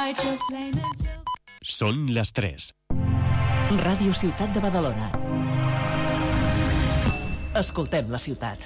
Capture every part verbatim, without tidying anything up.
Són les tres. Ràdio Ciutat de Badalona. Escoltem la ciutat.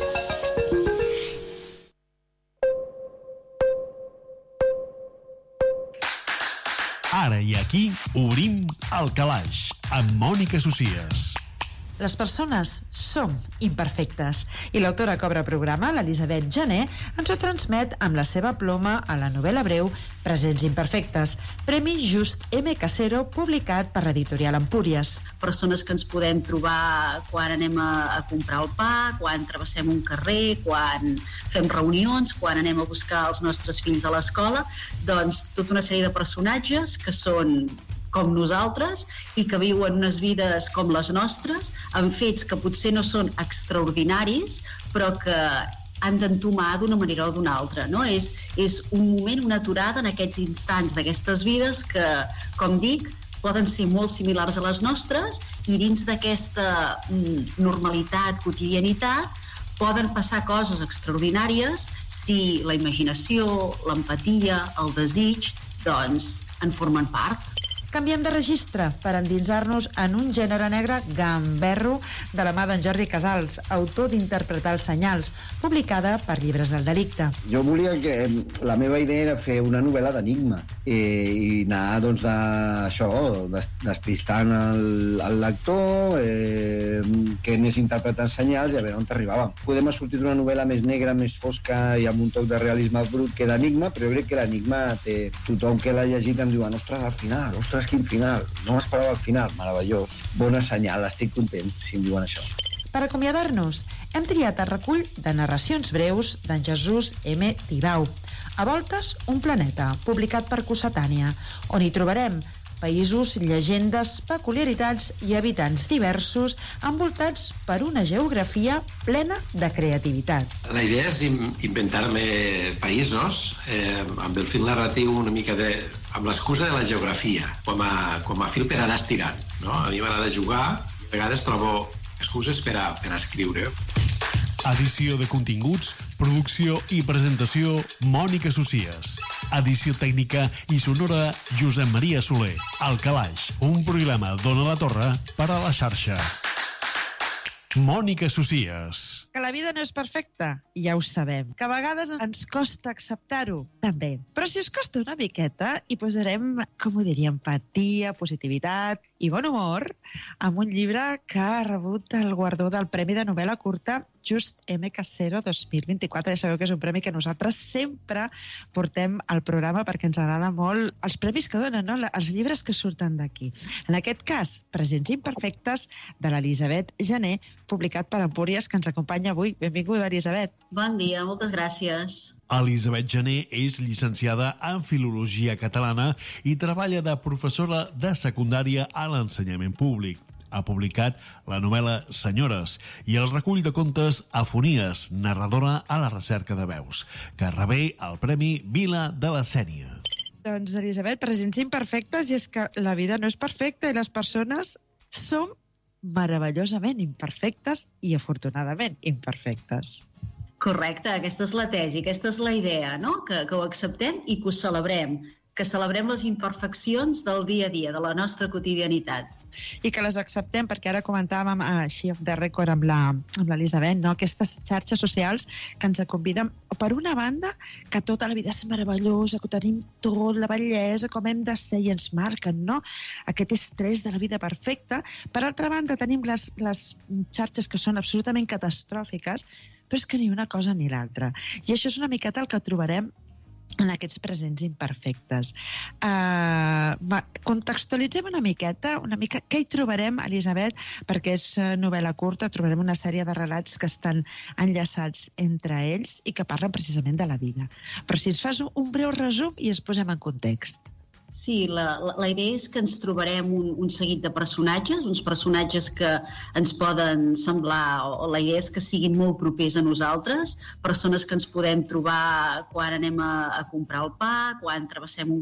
Ara i aquí obrim el calaix amb Mònica Socias. Les persones som imperfectes i l'autora que obre programa, l'Elisabet Gené, ens ho transmet amb la seva ploma a la novel·la breu Presents imperfectes, Premi Just M. Casero, publicat per l'editorial Empúries. Persones que ens podem trobar quan anem a, a comprar el pa, quan travessem un carrer, quan fem reunions, quan anem a buscar els nostres fills a l'escola, doncs tota una sèrie de personatges que són com nosaltres i que viuen unes vides com les nostres, amb fets que potser no són extraordinaris, però que han d'entomar d'una manera o d'una altra, no? És, és un moment, una aturada en aquests instants d'aquestes vides que, com dic, poden ser molt similars a les nostres i dins d'aquesta mm, normalitat, quotidianitat, poden passar coses extraordinàries si la imaginació, l'empatia, el desig, doncs, en formen part. Canviem de registre per endinsar-nos en un gènere negre gamberro de la mà d'en Jordi Casals, autor d'Interpretar els senyals, publicada per Llibres del Delicte. Jo volia que... La meva idea era fer una novel·la d'enigma eh, i anar, doncs, de, això, des, despistant el, el lector, eh, que anés interpretant senyals i a veure on arribàvem. Podem sortir d'una novel·la més negra, més fosca i amb un toc de realisme brut que d'enigma, però jo crec que l'enigma té... Tothom que l'ha llegit em diuen, ostres, al final, ostres, quin final, no m'esperava al final, meravellós, bona senyal, estic content si em diuen això. Per acomiadar-nos, hem triat el recull de narracions breus d'en Jesús M. Tibau, A voltes, un planeta, publicat per Cossetània, on hi trobarem països, llegendes, peculiaritats i habitants diversos envoltats per una geografia plena de creativitat. La idea és inventar-me països eh, amb el fil narratiu una mica de... amb l'excusa de la geografia, com a, com a fil per anar estirant. No? A mi m'agrada jugar i a vegades trobo excuses per a, per a escriure. Edició de continguts, producció i presentació Mònica Socias. Edició tècnica i sonora Josep Maria Soler. El Calaix, un programa d'Ona la Torre per a la xarxa. Mònica Socias. Que la vida no és perfecta, ja ho sabem. Que a vegades ens costa acceptar-ho, també. Però si us costa una miqueta, hi posarem, com ho diria, empatia, positivitat i bon humor amb un llibre que ha rebut el guardó del Premi de Novel·la Curta Just M. Casero dos mil vint-i-quatre. Ja sabeu que és un premi que nosaltres sempre portem al programa perquè ens agrada molt els premis que donen, no? Els llibres que surten d'aquí. En aquest cas, Presents imperfectes, de l'Elisabet Gené, publicat per Empúries, que ens acompanya avui. Benvinguda, Elisabet. Bon dia, moltes gràcies. Elisabet Gené és llicenciada en Filologia Catalana i treballa de professora de secundària a l'ensenyament públic. Ha publicat la novel·la Senyores i el recull de contes Afonies, narradora a la recerca de veus, que rebé el Premi Vila de la Sénia. Doncs, Elisabet, presents imperfectes, i és que la vida no és perfecta i les persones som meravellosament imperfectes i afortunadament imperfectes. Correcte, aquesta és la tesi, aquesta és la idea, no? Que, que ho acceptem i que ho celebrem, que celebrem les imperfeccions del dia a dia, de la nostra quotidianitat. I que les acceptem, perquè ara comentàvem així off the record amb l'Elisabet, no? Aquestes xarxes socials que ens conviden, per una banda, que tota la vida és meravellosa, que ho tenim tot, la bellesa, com hem de ser, i ens marquen, no? Aquest estrès de la vida perfecta. Per altra banda, tenim les, les xarxes que són absolutament catastròfiques, però és que ni una cosa ni l'altra. I això és una miqueta el que trobarem en aquests presents imperfectes. Uh, contextualitzem una miqueta, una mica, què hi trobarem, Elisabet, perquè és novel·la curta, trobarem una sèrie de relats que estan enllaçats entre ells i que parlen precisament de la vida. Però si ens fas un breu resum i ens posem en context. Sí, la, la, la idea és que ens trobarem un, un seguit de personatges, uns personatges que ens poden semblar, o la idea és que siguin molt propers a nosaltres, persones que ens podem trobar quan anem a, a comprar el pa, quan travessem un